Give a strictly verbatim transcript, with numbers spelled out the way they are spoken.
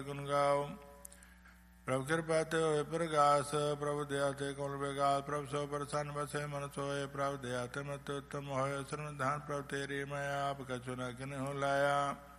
ਗੁਣ ਗਾਓ। ਪ੍ਰਭ ਕਿਰਪਾ ਤੇ ਹੋਏ ਪ੍ਰਗਾਸ, ਪ੍ਰਭ ਦਇਆ ਤੇ ਕਮਲ ਵਿਗਾਸ। ਪ੍ਰਭ ਸੋ ਪ੍ਰਸੰਨ ਬਸੇ ਮਨ ਸੋਏ, ਪ੍ਰਭ ਦਇਆ ਤੇ ਮਤ ਉੱਤਮ ਹੋਏ। ਸਰਣ ਧਾਨ ਪ੍ਰਭ ਤੇਰੀ, ਮੈਂ ਆਪ ਕਛੁ ਨ ਕਿਨਹੁ ਲਾਇਆ।